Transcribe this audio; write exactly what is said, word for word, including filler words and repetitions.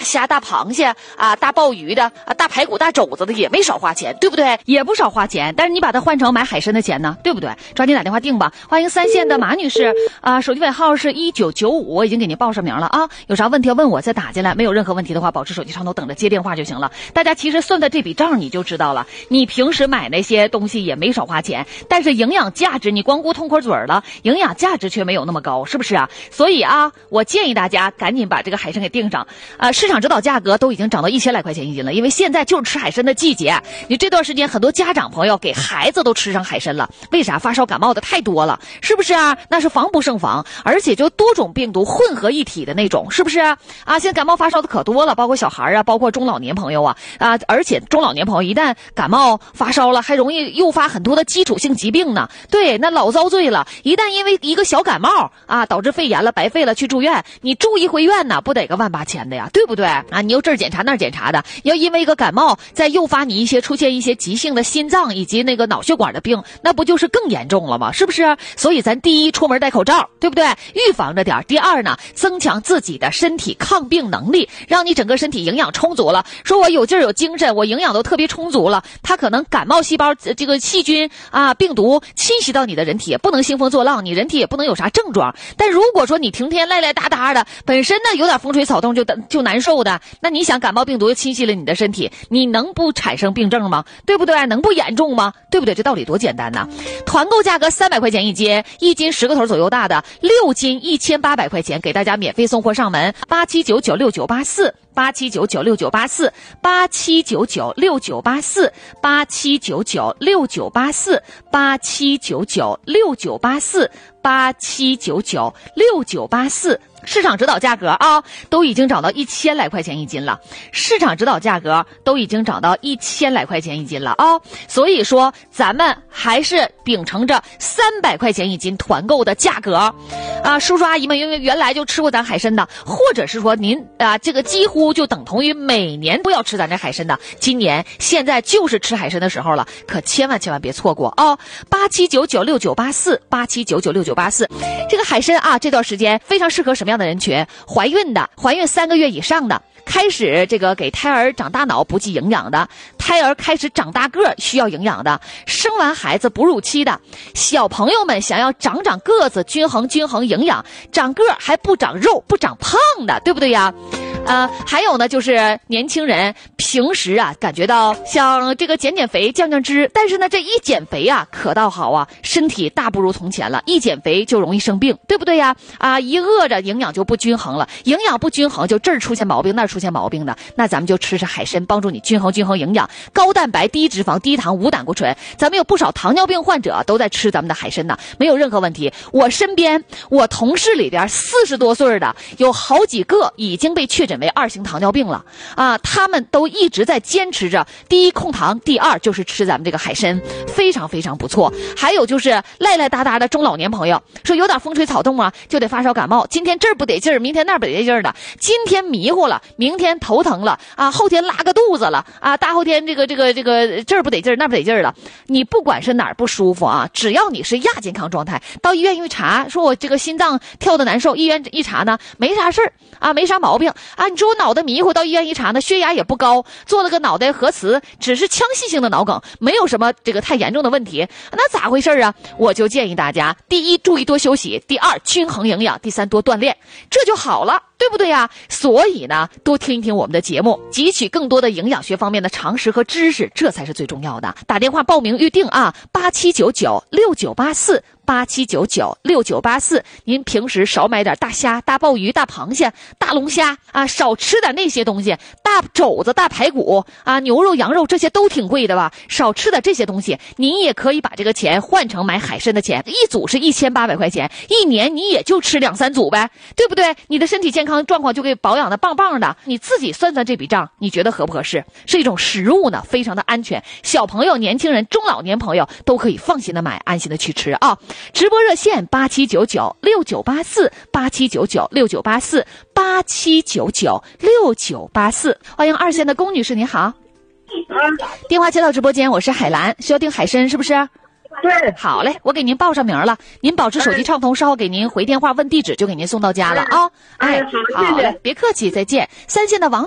虾、大螃蟹啊、大鲍鱼的啊、大排骨、大肘子的也没少花钱，对不对？也不少花钱，但是你把它换成买海参的钱呢，对不对？抓紧打电话订吧。欢迎三线的马女士啊，手机尾号是一九九五，我已经给您报上名了啊。有啥问题要问我再打进来，没有任何问题的话，保持手机上头等着接电话就行了。大家其实算算这笔账你就知道了，你平时买那些东西也没少花钱，但是营养价值你光顾痛快嘴了，营养价值却没有那么高，是不是啊？所以啊，我建议大家赶紧把这个海参给订上。呃，市场指导价格都已经涨到一千来块钱一斤了，因为现在就是吃海参的季节。你这段时间很多家长朋友给孩子都吃上海参了，为啥？发烧感冒的太多了，是不是啊？那是防不胜防，而且就多种病毒混合一体的那种，是不是啊？啊，现在感冒发烧的可多了，包括小孩啊，包括中老年朋友啊啊，而且中老年朋友一旦感冒发烧了，还容易诱发很多的基础性疾病呢。对，那老遭罪了，一旦因为一个小感冒啊导致肺炎了，白费了，去住院，你住一回院呢，不得个万八千的呀，对不对啊？你又这儿检查那儿检查的，要因为一个感冒再诱发你一些出现一些急性的心脏以及那个脑血管的病，那不就是更严重了吗？是不是？所以咱第一，出门戴口罩，对不对？预防着点。第二呢，增强自己的身体抗病能力，让你整个身体营养充足了。说我有劲儿有精神，我营养都特别充足了，它可能感冒细胞这个细菌啊病毒侵袭到你的人体，也不能兴风作浪，你人体也不能有啥症状。但如果说你天天赖赖哒哒的，本身呢有点风吹草动就就难受的，那你想感冒病毒侵袭了你的身体，你能不产生病症吗？对不对？能不严重吗？对不对？这道理多简单呢。团购价格三百块钱一斤，一斤十个头左右大的，六斤一千八百块钱，给大家免费送货上门。八七九九六九八四。八七九九六九八四，八七九九六九八四，八七九九六九八四，八七九九六九八四，八七九九六九八四。市场指导价格啊，都已经涨到一千来块钱一斤了。市场指导价格都已经涨到一千来块钱一斤了啊，所以说咱们还是秉承着三百块钱一斤团购的价格啊。叔叔阿姨们因为原来就吃过咱海参的，或者是说您啊这个几乎就等同于每年都要吃咱这海参的，今年现在就是吃海参的时候了，可千万千万别错过啊！八七九九六九八四，八七九九六九八四。这个海参啊，这段时间非常适合什么样的人群？怀孕的，怀孕三个月以上的，开始这个给胎儿长大脑补给营养的，胎儿开始长大个需要营养的，生完孩子哺乳期的，小朋友们想要长长个子，均衡均衡营养，长个还不长肉不长胖的，对不对呀？呃，还有呢，就是年轻人平时啊，感觉到想这个减减肥、降降脂，但是呢，这一减肥啊，可倒好啊，身体大不如从前了。一减肥就容易生病，对不对呀？啊，一饿着营养就不均衡了，营养不均衡就这儿出现毛病，那儿出现毛病的。那咱们就吃吃海参，帮助你均衡均衡营养，高蛋白、低脂肪、低糖、无胆固醇。咱们有不少糖尿病患者都在吃咱们的海参呢，没有任何问题。我身边，我同事里边四十多岁的有好几个已经被确诊为二型糖尿病了啊，他们都一直在坚持着，第一控糖，第二就是吃咱们这个海参，非常非常不错。还有就是赖赖哒哒的中老年朋友，说有点风吹草动啊，就得发烧感冒，今天这儿不得劲儿，明天那儿不得劲儿的，今天迷糊了，明天头疼了啊，后天拉个肚子了啊，大后天这个这个这个这儿不得劲儿，那儿不得劲儿了。你不管是哪儿不舒服啊，只要你是亚健康状态，到医院一查，说我这个心脏跳的难受，医院一查呢，没啥事儿啊，没啥毛病啊。你说我脑袋迷糊，到医院一查呢，血压也不高，做了个脑袋核磁，只是腔隙性的脑梗，没有什么这个太严重的问题，那咋回事啊？我就建议大家，第一，注意多休息；第二，均衡营养；第三，多锻炼，这就好了，对不对呀？所以呢，多听一听我们的节目，汲取更多的营养学方面的常识和知识，这才是最重要的。打电话报名预定啊，八七九九六九八四。八七九九六九八四，您平时少买点大虾、大鲍鱼、大螃蟹、大龙虾啊，少吃点那些东西，大肘子、大排骨啊，牛肉、羊肉这些都挺贵的吧？少吃点这些东西，您也可以把这个钱换成买海参的钱，一组是一千八百块钱，一年你也就吃两三组呗，对不对？你的身体健康状况就给保养的棒棒的，你自己算算这笔账，你觉得合不合适？是一种食物呢，非常的安全，小朋友、年轻人、中老年朋友都可以放心的买，安心的去吃啊。直播热线八七九九六九八四，八七九九六九八四，八七九九六九八四。欢迎二线的龚女士，你好。电话接到直播间，我是海兰，需要订海参是不是？ 对， 好嘞，我给您报上名了，您保持手机畅通，稍后给您回电话问地址，就给您送到家了啊。哎，好嘞，别客气，再见。三线的王